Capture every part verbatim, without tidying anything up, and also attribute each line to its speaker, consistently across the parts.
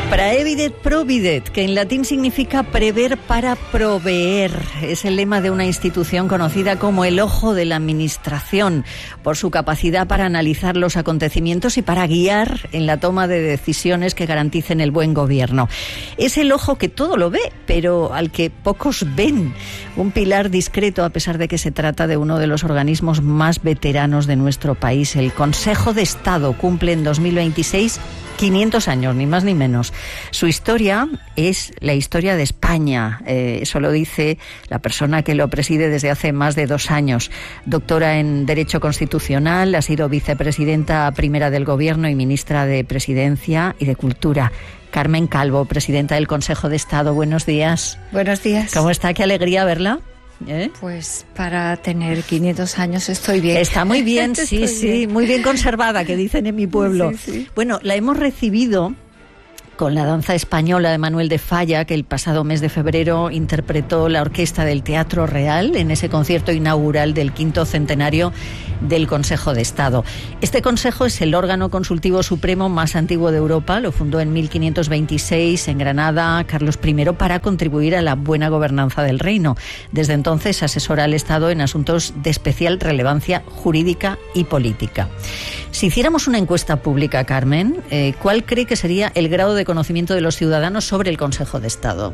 Speaker 1: Praevidet providet, que en latín significa prever para proveer. Es el lema de una institución conocida como el ojo de la administración, por su capacidad para analizar los acontecimientos y para guiar en la toma de decisiones que garanticen el buen gobierno. Es el ojo que todo lo ve, pero al que pocos ven. Un pilar discreto, a pesar de que se trata de uno de los organismos más veteranos de nuestro país. El Consejo de Estado cumple en dos mil veintiséis quinientos años, ni más ni menos. Su historia es la historia de España. Eh, eso lo dice la persona que lo preside desde hace más de dos años. Doctora en Derecho Constitucional, ha sido vicepresidenta primera del Gobierno y ministra de Presidencia y de Cultura. Carmen Calvo, presidenta del Consejo de Estado. Buenos días.
Speaker 2: Buenos días.
Speaker 1: ¿Cómo está? Qué alegría verla. ¿Eh?
Speaker 2: Pues para tener quinientos años estoy bien.
Speaker 1: Está muy bien, sí, sí, bien. Muy bien conservada, que dicen en mi pueblo. Sí, sí. Bueno, la hemos recibido con la danza española de Manuel de Falla, que el pasado mes de febrero interpretó la orquesta del Teatro Real en ese concierto inaugural del quinto centenario del Consejo de Estado. Este consejo es el órgano consultivo supremo más antiguo de Europa. Lo fundó en mil quinientos veintiséis en Granada Carlos primero para contribuir a la buena gobernanza del reino. Desde entonces asesora al Estado en asuntos de especial relevancia jurídica y política. Si hiciéramos una encuesta pública, Carmen, eh, ¿cuál cree que sería el grado de conocimiento de los ciudadanos sobre el Consejo de Estado?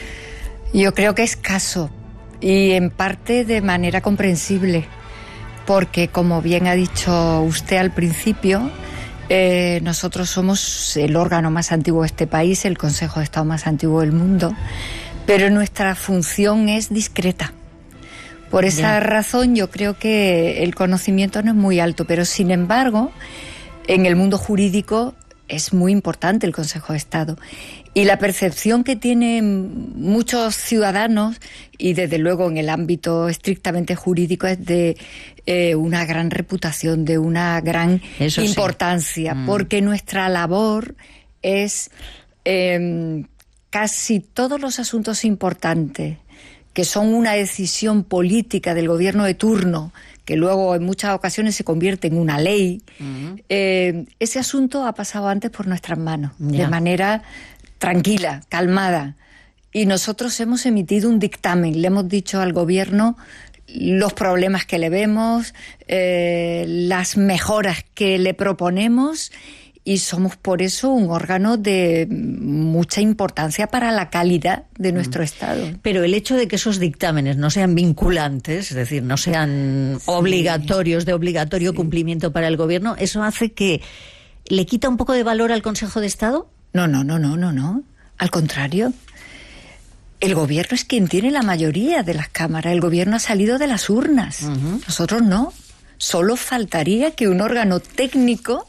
Speaker 2: Yo creo que escaso y en parte de manera comprensible, porque como bien ha dicho usted al principio, eh, nosotros somos el órgano más antiguo de este país, el Consejo de Estado más antiguo del mundo, pero nuestra función es discreta. Por esa Bien. razón yo creo que el conocimiento no es muy alto, pero sin embargo, en el mundo jurídico es muy importante el Consejo de Estado. Y la percepción que tienen muchos ciudadanos, y desde luego en el ámbito estrictamente jurídico, es de eh, una gran reputación, de una gran Eso importancia, sí. mm. porque nuestra labor es eh, casi todos los asuntos importantes que son una decisión política del gobierno de turno, que luego en muchas ocasiones se convierte en una ley, uh-huh. eh, ese asunto ha pasado antes por nuestras manos, yeah. de manera tranquila, calmada. Y nosotros hemos emitido un dictamen, le hemos dicho al gobierno los problemas que le vemos, eh, las mejoras que le proponemos, y somos por eso un órgano de mucha importancia para la calidad de nuestro mm. Estado.
Speaker 1: Pero el hecho de que esos dictámenes no sean vinculantes, es decir, no sean sí. obligatorios, de obligatorio sí. cumplimiento para el gobierno, ¿eso hace que le quita un poco de valor al Consejo de Estado?
Speaker 2: No, no, no, no, no, no. Al contrario. El gobierno es quien tiene la mayoría de las cámaras. El gobierno ha salido de las urnas. Uh-huh. Nosotros no. Solo faltaría que un órgano técnico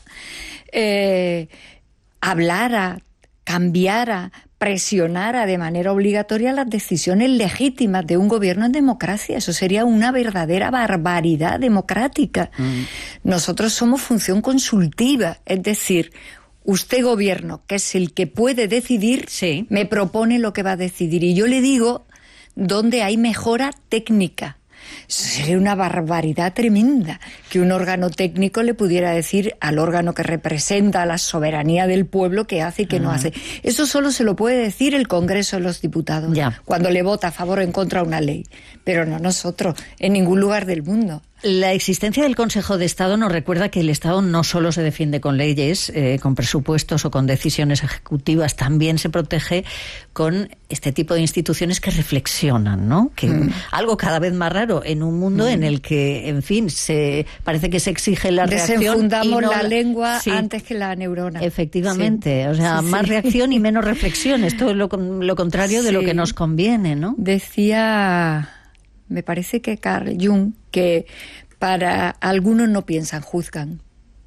Speaker 2: Eh, hablara, cambiara, presionara de manera obligatoria las decisiones legítimas de un gobierno en democracia. Eso sería una verdadera barbaridad democrática. Mm. Nosotros somos función consultiva, es decir, usted gobierno, que es el que puede decidir, sí. me propone lo que va a decidir y yo le digo dónde hay mejora técnica. Sería una barbaridad tremenda que un órgano técnico le pudiera decir al órgano que representa la soberanía del pueblo qué hace y qué uh-huh. no hace. Eso solo se lo puede decir el Congreso de los Diputados, ya. cuando le vota a favor o en contra una ley. Pero no nosotros, en ningún lugar del mundo.
Speaker 1: La existencia del Consejo de Estado nos recuerda que el Estado no solo se defiende con leyes, eh, con presupuestos o con decisiones ejecutivas, también se protege con este tipo de instituciones que reflexionan, ¿no? Que mm. algo cada vez más raro en un mundo mm. en el que, en fin, se parece que se exige la reacción.
Speaker 2: Desenfundamos
Speaker 1: no
Speaker 2: la lengua
Speaker 1: sí.
Speaker 2: antes que la neurona.
Speaker 1: Efectivamente,
Speaker 2: sí.
Speaker 1: o sea,
Speaker 2: sí,
Speaker 1: más
Speaker 2: sí.
Speaker 1: reacción y menos reflexión. Esto es lo, lo contrario sí. de lo que nos conviene, ¿no?
Speaker 2: Decía, me parece que Carl Jung, que para algunos no piensan, juzgan.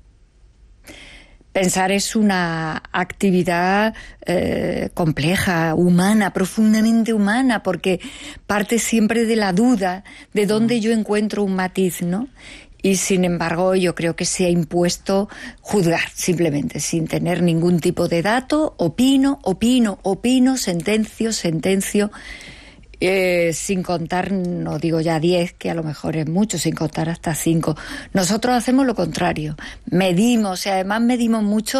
Speaker 2: Pensar es una actividad eh, compleja, humana, profundamente humana, porque parte siempre de la duda de dónde yo encuentro un matiz, ¿no? Y sin embargo yo creo que se ha impuesto juzgar, simplemente, sin tener ningún tipo de dato. Opino, opino, opino, sentencio, sentencio. Eh, sin contar, no digo ya diez, que a lo mejor es mucho, sin contar hasta cinco. Nosotros hacemos lo contrario, medimos, y además medimos mucho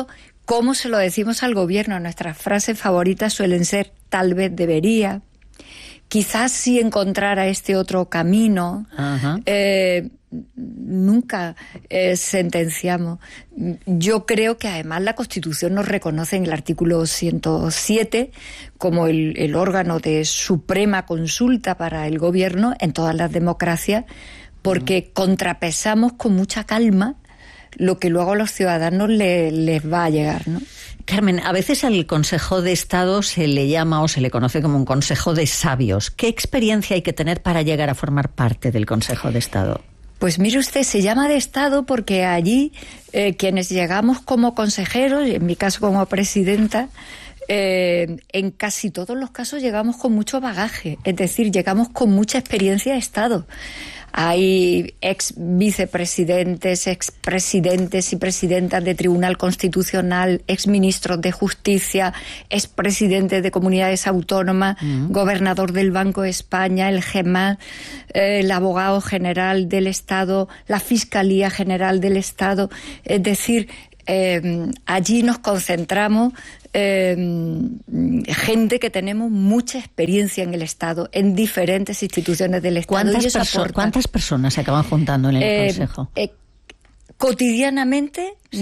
Speaker 2: ¿Cómo se lo decimos al gobierno? Nuestras frases favoritas suelen ser tal vez debería, quizás si encontrara este otro camino. Eh, nunca eh, sentenciamos. Yo creo que además la Constitución nos reconoce en el artículo ciento siete como el, el órgano de suprema consulta para el gobierno en todas las democracias, porque uh-huh. contrapesamos con mucha calma lo que luego a los ciudadanos le, les va a llegar, ¿no?
Speaker 1: Carmen, a veces al Consejo de Estado se le llama o se le conoce como un Consejo de Sabios. ¿Qué experiencia hay que tener para llegar a formar parte del Consejo de Estado?
Speaker 2: Pues mire usted, se llama de Estado porque allí eh, quienes llegamos como consejeros, y en mi caso como presidenta, eh, en casi todos los casos llegamos con mucho bagaje, es decir, llegamos con mucha experiencia de Estado. Hay ex vicepresidentes, ex presidentes y presidentas de Tribunal Constitucional, ex ministros de Justicia, ex presidentes de comunidades autónomas, uh-huh. gobernador del Banco de España, el G E M A, eh, el abogado general del Estado, la Fiscalía General del Estado. Es decir, eh, allí nos concentramos Eh, gente que tenemos mucha experiencia en el Estado, en diferentes instituciones del Estado.
Speaker 1: ¿Cuántas, perso- ¿cuántas personas se acaban juntando en el eh, Consejo?
Speaker 2: Eh, cotidianamente